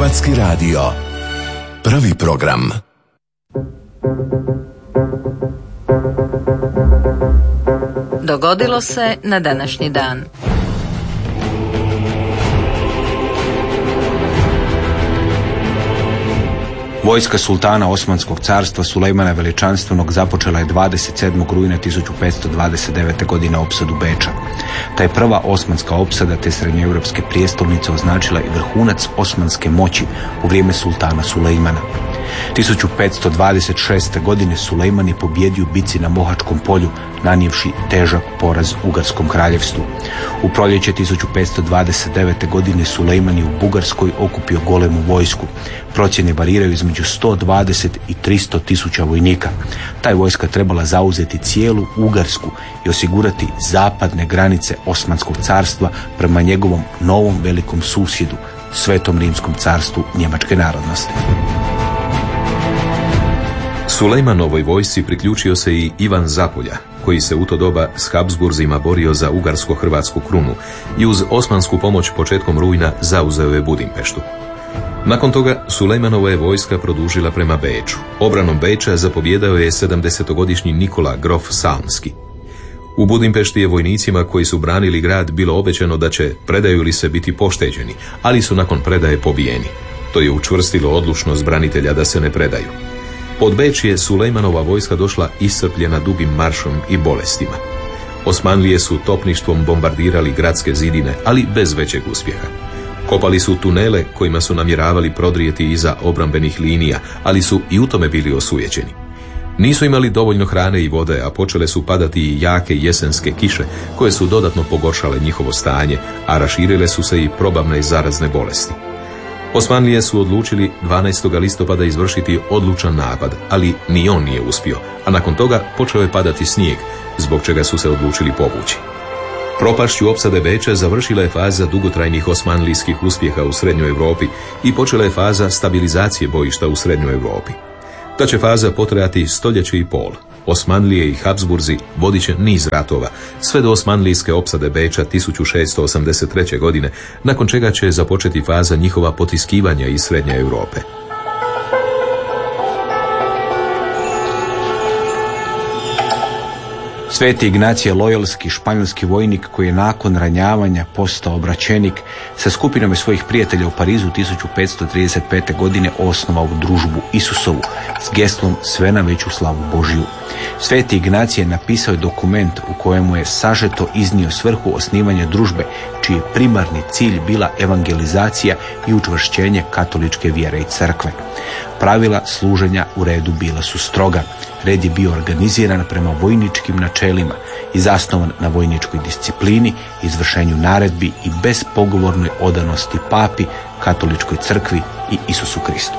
Hrvatski radio. Prvi program. Dogodilo se na današnji dan. Vojska sultana Osmanskog carstva Sulejmana Veličanstvenog započela je 27. rujna 1529. godine opsadu Beča. Ta je prva osmanska opsada te srednjoeuropske prijestolnice označila i vrhunac osmanske moći u vrijeme sultana Sulejmana. 1526. godine Sulejman je pobijedio u bici na Mohačkom polju, nanijevši težak poraz Ugarskom kraljevstvu. U proljeće 1529. godine Sulejman je u Bugarskoj okupio golemu vojsku. Procjene variraju između 120 i 300 tisuća vojnika. Ta je vojska trebala zauzeti cijelu Ugarsku i osigurati zapadne granice Osmanskog carstva prema njegovom novom velikom susjedu, Svetom Rimskom carstvu njemačke narodnosti. Sulejmanovoj vojsci priključio se i Ivan Zapolja, koji se u to doba s Habsburzima borio za ugarsko-hrvatsku krunu i uz osmansku pomoć početkom rujna zauzeo je Budimpeštu. Nakon toga Sulejmanova je vojska produžila prema Beču. Obranom Beča zapovjedao je 70-godišnji Nikola Grof Salmski. U Budimpešti je vojnicima koji su branili grad bilo obećano da će, predaju li se, biti pošteđeni, ali su nakon predaje pobijeni. To je učvrstilo odlučnost branitelja da se ne predaju. Pod Beč je Sulejmanova vojska došla iscrpljena dugim maršom i bolestima. Osmanlije su topništvom bombardirali gradske zidine, ali bez većeg uspjeha. Kopali su tunele kojima su namjeravali prodrijeti iza obrambenih linija, ali su i u tome bili osujećeni. Nisu imali dovoljno hrane i vode, a počele su padati i jake jesenske kiše koje su dodatno pogoršale njihovo stanje, a raširile su se i probavne i zarazne bolesti. Osmanlije su odlučili 12. listopada izvršiti odlučan napad, ali ni on nije uspio, a nakon toga počeo je padati snijeg, zbog čega su se odlučili povući. Propašću opsade Beča završila je faza dugotrajnih osmanlijskih uspjeha u Srednjoj Europi i počela je faza stabilizacije bojišta u Srednjoj Europi. Ta će faza potrajati stoljeće i pol. Osmanlije i Habsburzi vodit će niz ratova, sve do osmanlijske opsade Beča 1683. godine, nakon čega će započeti faza njihova potiskivanja iz Srednje Europe. Sveti Ignacije Loyolski, španjolski vojnik koji je nakon ranjavanja postao obraćenik, sa skupinom svojih prijatelja u Parizu 1535. godine osnovao družbu Isusovu s geslom sve na veću slavu Božju. Sveti Ignacije napisao je dokument u kojemu je sažeto iznio svrhu osnivanja družbe, čiji je primarni cilj bila evangelizacija i učvršćenje katoličke vjere i crkve. Pravila služenja u redu bila su stroga. Red je bio organiziran prema vojničkim načelima i zasnovan na vojničkoj disciplini, izvršenju naredbi i bespogovornoj odanosti papi, katoličkoj crkvi i Isusu Kristu.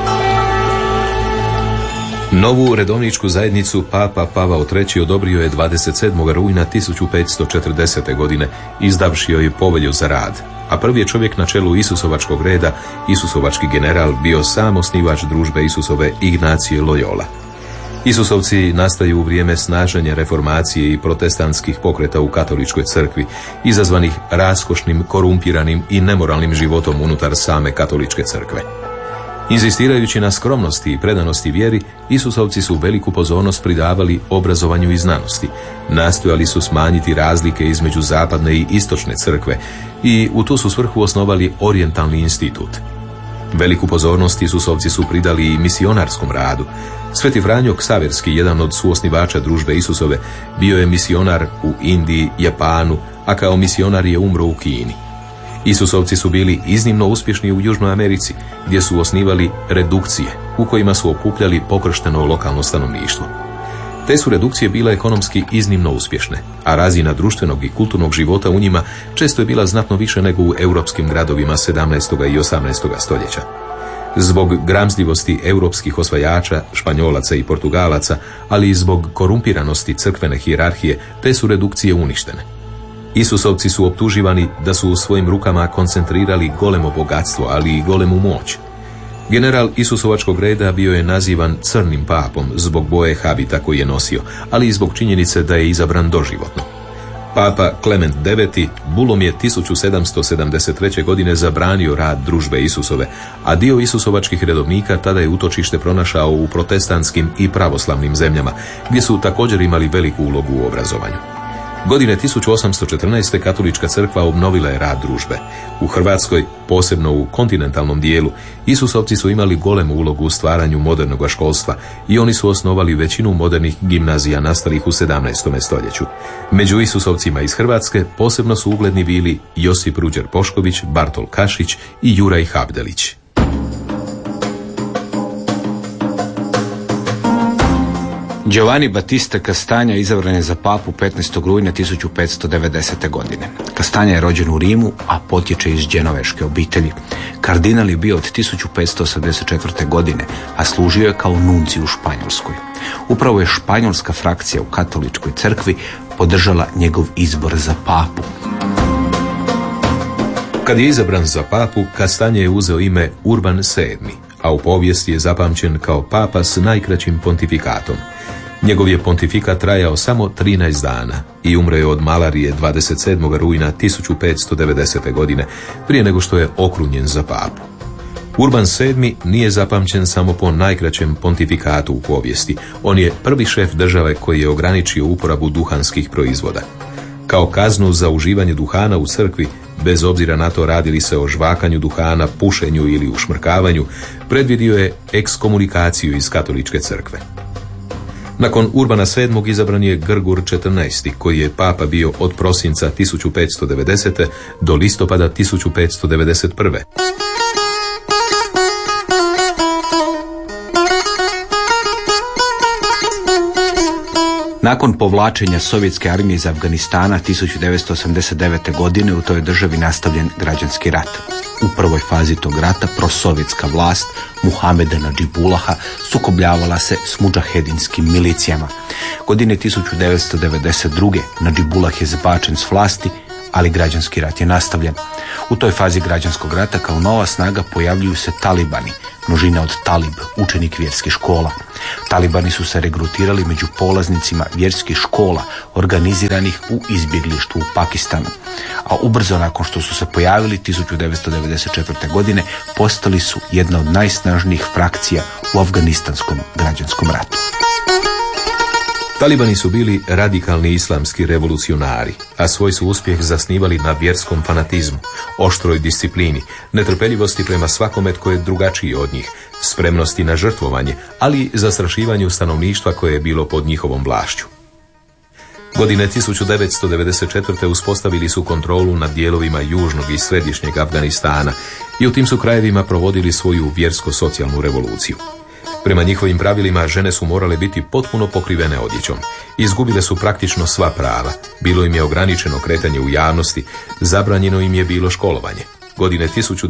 Novu redovničku zajednicu Papa Pavao III odobrio je 27. rujna 1540. godine, izdavši joj povelju za rad, a prvi je čovjek na čelu Isusovačkog reda, Isusovački general, bio sam osnivač družbe Isusove Ignacije Loyola. Isusovci nastaju u vrijeme snaženja reformacije i protestantskih pokreta u katoličkoj crkvi, izazvanih raskošnim, korumpiranim i nemoralnim životom unutar same katoličke crkve. Inzistirajući na skromnosti i predanosti vjeri, Isusovci su veliku pozornost pridavali obrazovanju i znanosti. Nastojali su smanjiti razlike između zapadne i istočne crkve i u tu su svrhu osnovali Orijentalni institut. Veliku pozornost Isusovci su pridali i misionarskom radu. Sveti Franjo Ksaverski, jedan od suosnivača družbe Isusove, bio je misionar u Indiji, Japanu, a kao misionar je umro u Kini. Isusovci su bili iznimno uspješni u Južnoj Americi, gdje su osnivali redukcije, u kojima su okupljali pokršteno lokalno stanovništvo. Te su redukcije bile ekonomski iznimno uspješne, a razina društvenog i kulturnog života u njima često je bila znatno više nego u europskim gradovima 17. i 18. stoljeća. Zbog gramzljivosti europskih osvajača, Španjolaca i Portugalaca, ali i zbog korumpiranosti crkvene hijerarhije, te su redukcije uništene. Isusovci su optuživani da su u svojim rukama koncentrirali golemo bogatstvo, ali i golemu moć. General Isusovačkog reda bio je nazivan crnim papom zbog boje habita koji je nosio, ali i zbog činjenice da je izabran doživotno. Papa Klement IX bulom je 1773. godine zabranio rad družbe Isusove, a dio isusovačkih redovnika tada je utočište pronašao u protestantskim i pravoslavnim zemljama, gdje su također imali veliku ulogu u obrazovanju. Godine 1814. katolička crkva obnovila je rad družbe. U Hrvatskoj, posebno u kontinentalnom dijelu, Isusovci su imali golemu ulogu u stvaranju modernog školstva i oni su osnovali većinu modernih gimnazija nastalih u 17. stoljeću. Među Isusovcima iz Hrvatske posebno su ugledni bili Josip Ruđer Pošković, Bartol Kašić i Juraj Habdelić. Giovanni Battista Castagna izabran je za papu 15. rujna 1590. godine. Castagna je rođen u Rimu, a potječe iz dženoveške obitelji. Kardinal je bio od 1584. godine, a služio je kao nunci u Španjolskoj. Upravo je španjolska frakcija u katoličkoj crkvi podržala njegov izbor za papu. Kad je izabran za papu, Castagna je uzeo ime Urban VII, a u povijesti je zapamćen kao papa s najkraćim pontifikatom. Njegov je pontifikat trajao samo 13 dana i umro je od malarije 27. rujna 1590. godine, prije nego što je okrunjen za papu. Urban VII nije zapamćen samo po najkraćem pontifikatu u povijesti. On je prvi šef države koji je ograničio uporabu duhanskih proizvoda. Kao kaznu za uživanje duhana u crkvi, bez obzira na to radili se o žvakanju duhana, pušenju ili ušmrkavanju, predvidio je ekskomunikaciju iz katoličke crkve. Nakon Urbana VII. Izabran je Grgur XIV. Koji je papa bio od prosinca 1590. do listopada 1591. Nakon povlačenja sovjetske armije iz Afganistana 1989. godine u toj državi nastavljen građanski rat. U prvoj fazi tog rata prosovjetska vlast Muhameda Nadžibullaha sukobljavala se s mudžahedinskim milicijama. Godine 1992. Nadžibullah je zbačen s vlasti, ali građanski rat je nastavljen. U toj fazi građanskog rata kao nova snaga pojavljuju se talibani, množina od talib, učenik vjerskih škola. Talibani su se regrutirali među polaznicima vjerskih škola organiziranih u izbjeglištvu u Pakistanu. A ubrzo nakon što su se pojavili 1994. godine postali su jedna od najsnažnijih frakcija u afganistanskom građanskom ratu. Talibani su bili radikalni islamski revolucionari, a svoj su uspjeh zasnivali na vjerskom fanatizmu, oštroj disciplini, netrpeljivosti prema svakome tko je drugačiji od njih, spremnosti na žrtvovanje, ali i zastrašivanju stanovništva koje je bilo pod njihovom vlašću. Godine 1994. uspostavili su kontrolu nad dijelovima južnog i središnjeg Afganistana i u tim su krajevima provodili svoju vjersko-socijalnu revoluciju. Prema njihovim pravilima žene su morale biti potpuno pokrivene odjećom. Izgubile su praktično sva prava. Bilo im je ograničeno kretanje u javnosti, zabranjeno im je bilo školovanje. Godine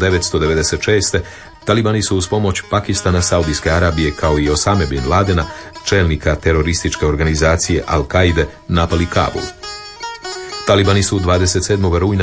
1996. talibani su uz pomoć Pakistana, Saudijske Arabije kao i Osame bin Ladena, čelnika terorističke organizacije Al-Kaide, napali Kabul. Talibani su 27. rujna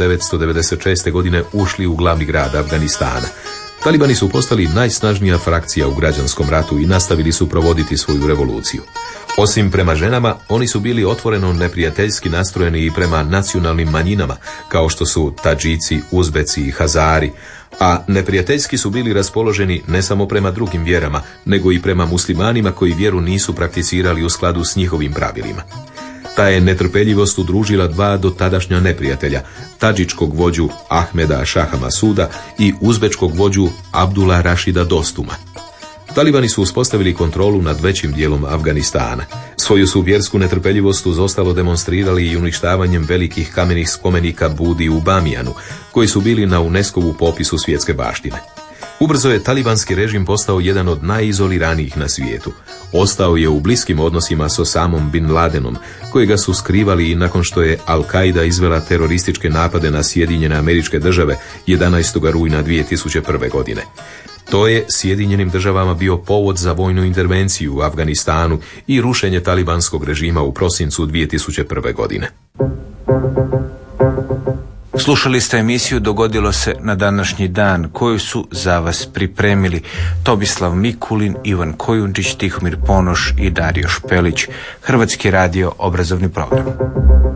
1996. godine ušli u glavni grad Afganistana. Talibani su postali najsnažnija frakcija u građanskom ratu i nastavili su provoditi svoju revoluciju. Osim prema ženama, oni su bili otvoreno neprijateljski nastrojeni i prema nacionalnim manjinama, kao što su Tadžici, Uzbeci i Hazari, a neprijateljski su bili raspoloženi ne samo prema drugim vjerama, nego i prema muslimanima koji vjeru nisu prakticirali u skladu s njihovim pravilima. Ta je netrpeljivost udružila dva dotadašnja neprijatelja, tadžičkog vođu Ahmeda Šaha Masuda i uzbečkog vođu Abdula Rašida Dostuma. Talibani su uspostavili kontrolu nad većim dijelom Afganistana. Svoju su vjersku netrpeljivost uz ostalo demonstrirali i uništavanjem velikih kamenih spomenika Budi u Bamijanu, koji su bili na UNESCO-vu popisu svjetske baštine. Ubrzo je talibanski režim postao jedan od najizoliranijih na svijetu. Ostao je u bliskim odnosima s Osamom bin Ladenom, kojega su skrivali i nakon što je Al-Kaida izvela terorističke napade na Sjedinjene Američke Države 11. rujna 2001. godine. To je Sjedinjenim Državama bio povod za vojnu intervenciju u Afganistanu i rušenje talibanskog režima u prosincu 2001. godine. Slušali ste emisiju Dogodilo se na današnji dan, koju su za vas pripremili Tomislav Mikulin, Ivan Kojundžić, Tihomir Ponoš i Dario Špelić. Hrvatski radio obrazovni program.